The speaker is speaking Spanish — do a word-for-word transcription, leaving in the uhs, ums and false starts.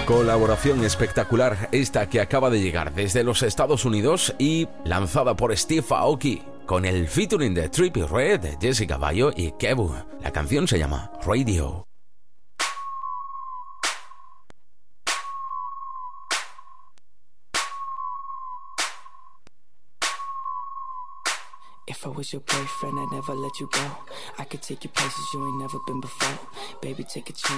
Colaboración espectacular esta que acaba de llegar desde los Estados Unidos y lanzada por Steve Aoki con el featuring de Trippie Redd, de Jessica Bayo y Kevu. La canción se llama Radio. If I was your boyfriend, I'd never let you go. I could take you places you ain't never been before. Baby, take a chance.